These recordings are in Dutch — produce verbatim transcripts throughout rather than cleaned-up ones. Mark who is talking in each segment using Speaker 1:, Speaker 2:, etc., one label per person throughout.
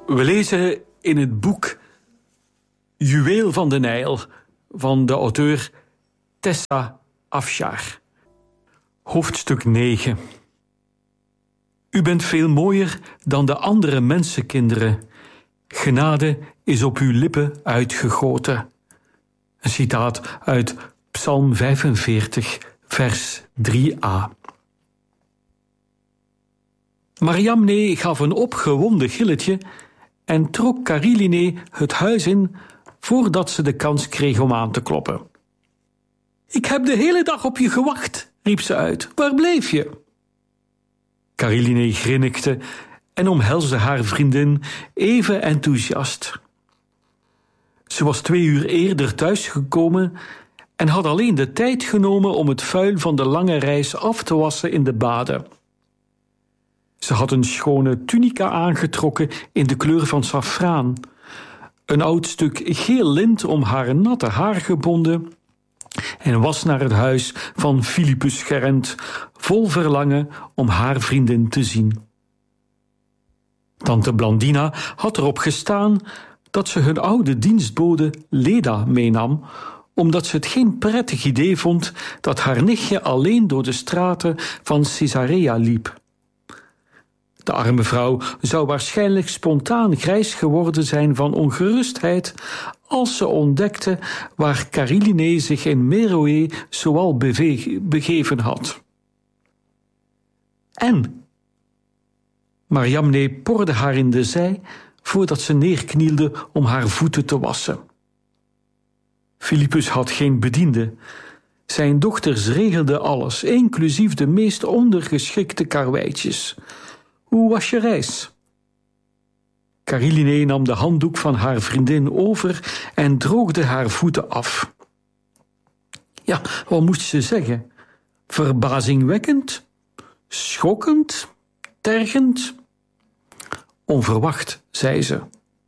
Speaker 1: We lezen in het boek Juweel van de Nijl van de auteur Tessa Afshar. Hoofdstuk negen. U bent veel mooier dan de andere mensenkinderen. Genade is op uw lippen uitgegoten. Een citaat uit Psalm vijfenveertig, vers drie a. Mariamne gaf een opgewonden gilletje en trok Kariline het huis in voordat ze de kans kreeg om aan te kloppen. Ik heb de hele dag op je gewacht, riep ze uit. Waar bleef je? Kariline grinnikte en omhelsde haar vriendin even enthousiast. Ze was twee uur eerder thuisgekomen en had alleen de tijd genomen om het vuil van de lange reis af te wassen in de baden. Ze had een schone tunica aangetrokken in de kleur van saffraan, een oud stuk geel lint om haar natte haar gebonden en was naar het huis van Philippus gerend, vol verlangen om haar vriendin te zien. Tante Blandina had erop gestaan dat ze hun oude dienstbode Leda meenam, omdat ze het geen prettig idee vond dat haar nichtje alleen door de straten van Caesarea liep. De arme vrouw zou waarschijnlijk spontaan grijs geworden zijn van ongerustheid als ze ontdekte waar Kariline zich in Meroë zoal begeven had. En? Mariamne porde haar in de zij voordat ze neerknielde om haar voeten te wassen. Philippus had geen bediende. Zijn dochters regelden alles, inclusief de meest ondergeschikte karweitjes. Hoe was je reis? Kariline nam de handdoek van haar vriendin over en droogde haar voeten af. Ja, wat moest ze zeggen? Verbazingwekkend? Schokkend? Tergend? Onverwacht, zei ze.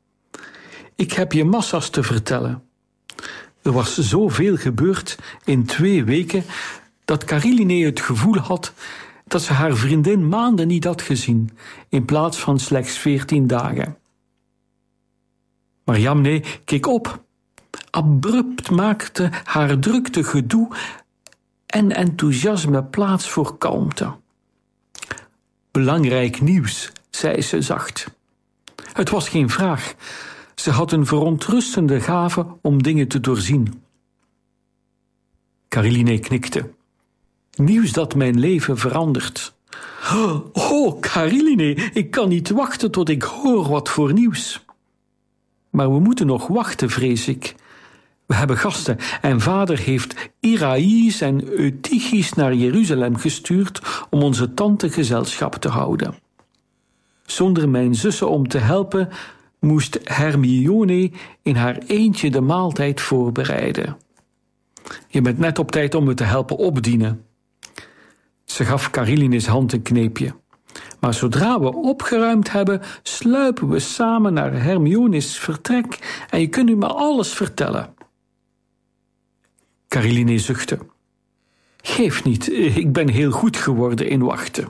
Speaker 1: Ik heb je massa's te vertellen. Er was zoveel gebeurd in twee weken dat Kariline het gevoel had dat ze haar vriendin maanden niet had gezien, in plaats van slechts veertien dagen. Mariamne keek op. Abrupt maakte haar drukte gedoe en enthousiasme plaats voor kalmte. Belangrijk nieuws, zei ze zacht. Het was geen vraag. Ze had een verontrustende gave om dingen te doorzien. Kariline knikte. Nieuws dat mijn leven verandert. Oh, Kariline, ik kan niet wachten tot ik hoor wat voor nieuws. Maar we moeten nog wachten, vrees ik. We hebben gasten en vader heeft Iraïs en Eutychis naar Jeruzalem gestuurd om onze tante gezelschap te houden. Zonder mijn zussen om te helpen, moest Hermione in haar eentje de maaltijd voorbereiden. Je bent net op tijd om me te helpen opdienen. Ze gaf Kariline's hand een kneepje. Maar zodra we opgeruimd hebben, sluipen we samen naar Hermione's vertrek en je kunt u me alles vertellen. Kariline zuchtte. Geef niet, ik ben heel goed geworden in wachten.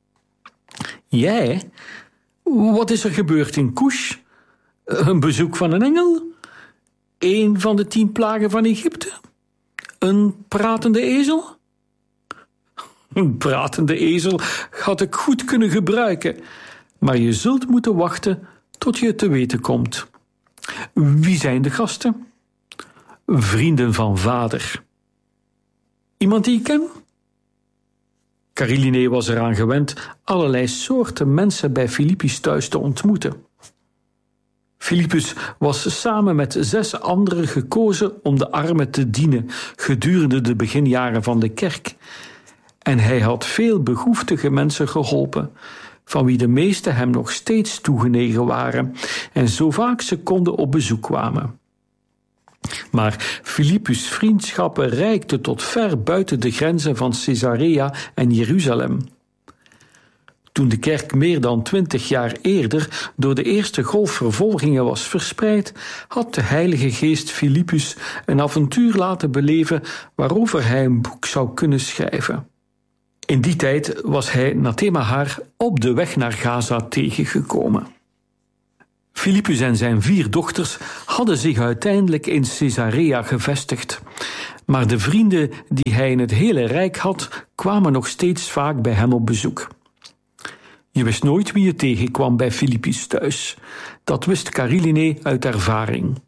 Speaker 1: Jij? Wat is er gebeurd in Kush? Een bezoek van een engel? Een van de tien plagen van Egypte? Een pratende ezel? Een pratende ezel had ik goed kunnen gebruiken, maar je zult moeten wachten tot je het te weten komt. Wie zijn de gasten? Vrienden van vader. Iemand die ik ken? Kariline was eraan gewend allerlei soorten mensen bij Philippus thuis te ontmoeten. Philippus was samen met zes anderen gekozen om de armen te dienen gedurende de beginjaren van de kerk. En hij had veel behoeftige mensen geholpen, van wie de meesten hem nog steeds toegenegen waren en zo vaak ze konden op bezoek kwamen. Maar Philippus' vriendschappen reikten tot ver buiten de grenzen van Caesarea en Jeruzalem. Toen de kerk meer dan twintig jaar eerder door de eerste golf vervolgingen was verspreid, had de Heilige Geest Philippus een avontuur laten beleven waarover hij een boek zou kunnen schrijven. In die tijd was hij Nathemahar op de weg naar Gaza tegengekomen. Philippus en zijn vier dochters hadden zich uiteindelijk in Caesarea gevestigd. Maar de vrienden die hij in het hele rijk had, kwamen nog steeds vaak bij hem op bezoek. Je wist nooit wie je tegenkwam bij Philippus thuis. Dat wist Carilinae uit ervaring.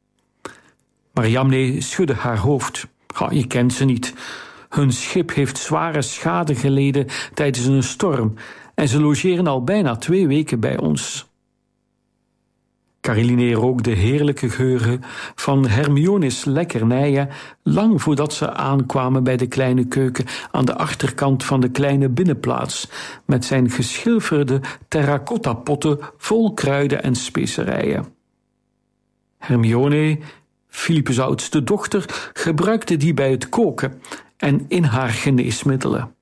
Speaker 1: Mariamne schudde haar hoofd. Oh, je kent ze niet. Hun schip heeft zware schade geleden tijdens een storm en ze logeren al bijna twee weken bij ons. Carilinae rook de heerlijke geuren van Hermione's lekkernijen lang voordat ze aankwamen bij de kleine keuken aan de achterkant van de kleine binnenplaats met zijn geschilferde terracotta-potten vol kruiden en specerijen. Hermione, Philippus' oudste dochter, gebruikte die bij het koken en in haar geneesmiddelen.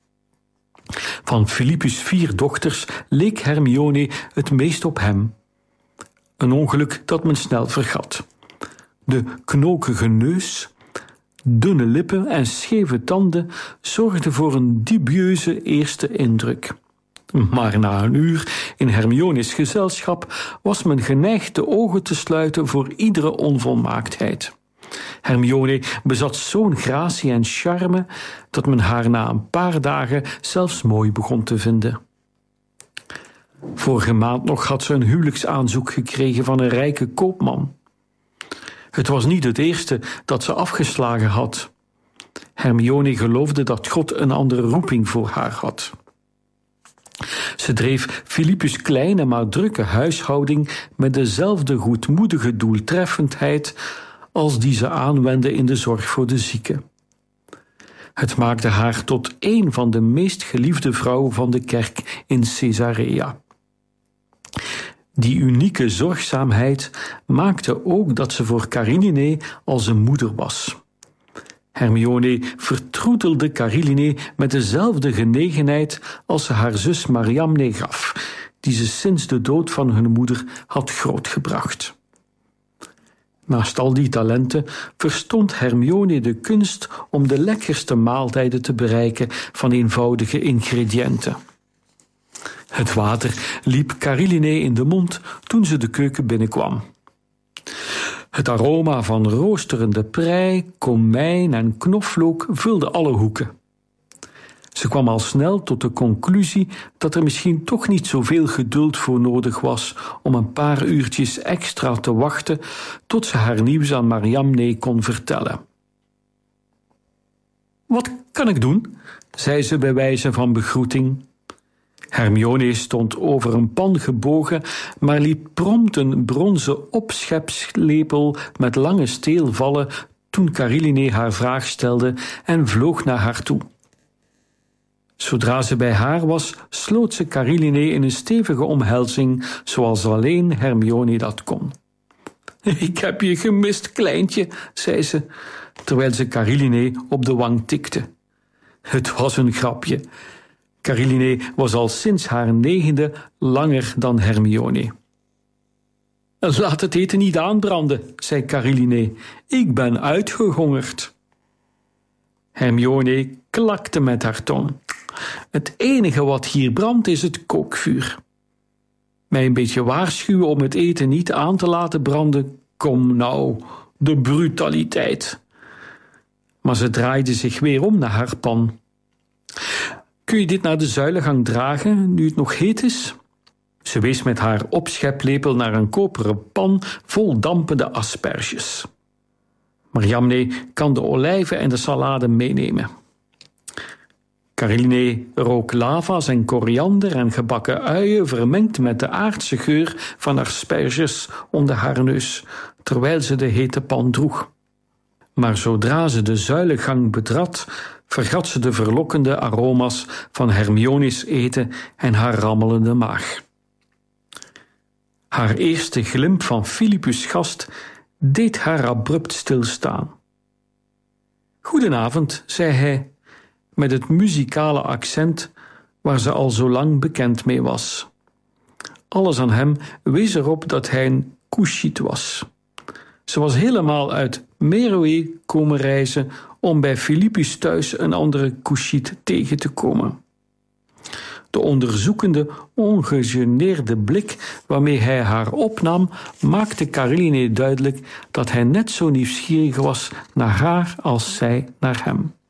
Speaker 1: Van Philippus' vier dochters leek Hermione het meest op hem. Een ongeluk dat men snel vergat. De knokige neus, dunne lippen en scheve tanden zorgden voor een dubieuze eerste indruk. Maar na een uur in Hermione's gezelschap was men geneigd de ogen te sluiten voor iedere onvolmaaktheid. Hermione bezat zo'n gratie en charme dat men haar na een paar dagen zelfs mooi begon te vinden. Vorige maand nog had ze een huwelijksaanzoek gekregen van een rijke koopman. Het was niet het eerste dat ze afgeslagen had. Hermione geloofde dat God een andere roeping voor haar had. Ze dreef Philippus' kleine maar drukke huishouding met dezelfde goedmoedige doeltreffendheid als die ze aanwendde in de zorg voor de zieken. Het maakte haar tot een van de meest geliefde vrouwen van de kerk in Caesarea. Die unieke zorgzaamheid maakte ook dat ze voor Carilinae als een moeder was. Hermione vertroetelde Carilinae met dezelfde genegenheid als ze haar zus Mariamne gaf, die ze sinds de dood van hun moeder had grootgebracht. Naast al die talenten verstond Hermione de kunst om de lekkerste maaltijden te bereiken van eenvoudige ingrediënten. Het water liep Carilinae in de mond toen ze de keuken binnenkwam. Het aroma van roosterende prei, komijn en knoflook vulde alle hoeken. Ze kwam al snel tot de conclusie dat er misschien toch niet zoveel geduld voor nodig was om een paar uurtjes extra te wachten tot ze haar nieuws aan Mariamne kon vertellen. Wat kan ik doen? Zei ze bij wijze van begroeting. Hermione stond over een pan gebogen, maar liet prompt een bronzen opschepslepel met lange steel vallen toen Carilinae haar vraag stelde en vloog naar haar toe. Zodra ze bij haar was, sloot ze Carilinae in een stevige omhelzing, zoals alleen Hermione dat kon. Ik heb je gemist, kleintje, zei ze, terwijl ze Carilinae op de wang tikte. Het was een grapje. Carilinae was al sinds haar negende langer dan Hermione. Laat het eten niet aanbranden, zei Carilinae. Ik ben uitgehongerd. Hermione klakte met haar tong. Het enige wat hier brandt is het kookvuur. Mij een beetje waarschuwen om het eten niet aan te laten branden. Kom nou, de brutaliteit. Maar ze draaide zich weer om naar haar pan. Kun je dit naar de zuilengang dragen, nu het nog heet is? Ze wees met haar opscheplepel naar een koperen pan vol dampende asperges. Mariamne kan de olijven en de salade meenemen. Carilinae rook lava's en koriander en gebakken uien vermengd met de aardse geur van asperges onder haar neus, terwijl ze de hete pan droeg. Maar zodra ze de zuilengang betrad, vergat ze de verlokkende aroma's van Hermione's eten en haar rammelende maag. Haar eerste glimp van Philippus' gast deed haar abrupt stilstaan. Goedenavond, zei hij, met het muzikale accent waar ze al zo lang bekend mee was. Alles aan hem wees erop dat hij een Kushiet was. Ze was helemaal uit Meroe komen reizen om bij Philippus thuis een andere Kushiet tegen te komen. De onderzoekende, ongegeneerde blik waarmee hij haar opnam, maakte Caroline duidelijk dat hij net zo nieuwsgierig was naar haar als zij naar hem.